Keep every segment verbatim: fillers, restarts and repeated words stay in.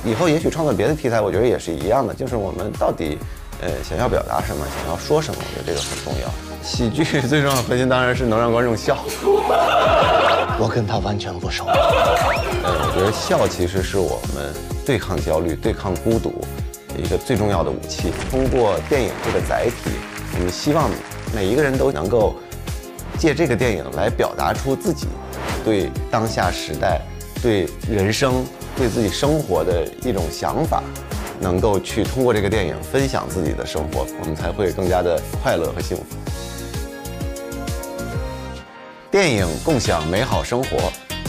以后也许创作别的题材，我觉得也是一样的，就是我们到底，呃，想要表达什么，想要说什么，我觉得这个很重要。喜剧最重要的核心当然是能让观众笑。 我跟他完全不熟。 呃，我觉得笑其实是我们对抗焦虑、对抗孤独一个最重要的武器。通过电影这个载体，我们希望每一个人都能够借这个电影来表达出自己对当下时代、对人生、对自己生活的一种想法，能够去通过这个电影分享自己的生活，我们才会更加的快乐和幸福。电影共享美好生活。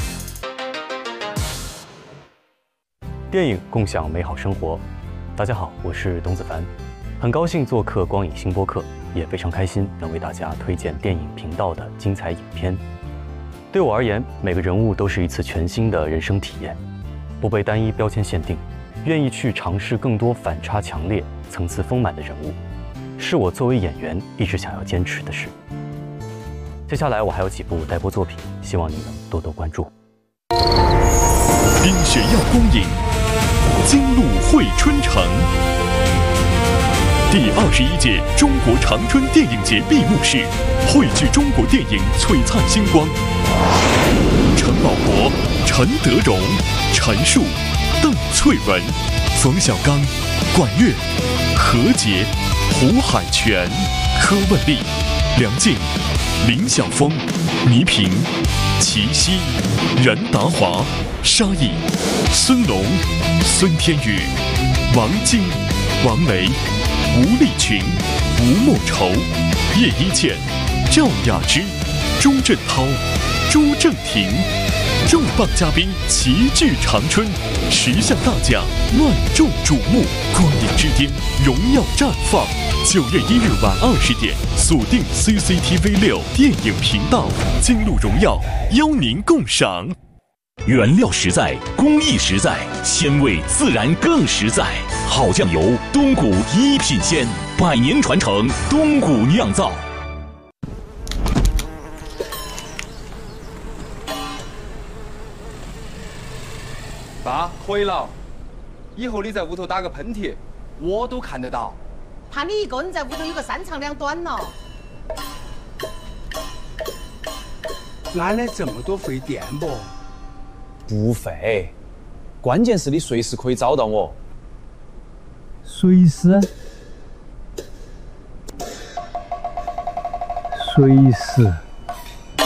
电影共享美好生活。大家好，我是董子凡，很高兴做客光影新播客，也非常开心能为大家推荐电影频道的精彩影片。对我而言，每个人物都是一次全新的人生体验，不被单一标签限定，愿意去尝试更多反差强烈、层次丰满的人物，是我作为演员一直想要坚持的事。接下来我还有几部待播作品，希望你能多多关注。 冰雪耀光影，京路汇春城。第二十一届中国长春电影节闭幕式，汇聚中国电影璀璨星光。陈宝国、陈德容、陈数、邓萃雯、冯小刚、管乐、何洁、胡海泉、柯汶丽、梁静、林晓峰、倪萍、齐溪、任达华、沙溢、孙龙、孙天宇、王晶、王梅、吴丽群、吴莫愁、叶一茜、赵雅芝、钟镇涛、朱正廷，重磅嘉宾齐聚长春，十项大奖万众瞩目，光影之巅，荣耀绽放。九月一日晚二十点，锁定 C C T V 六电影频道，京路荣耀邀您共赏。 原料实在，工艺实在，鲜味自然更实在。好酱油，东谷一品鲜，百年传承，东谷酿造。 爸，可以了。以后你在屋头打个喷嚏，我都看得到。 怕你一个人在屋头有个三长两短了。 哪来这么多费电不？ 不费，关键是你随时可以找到我。 随时？随时。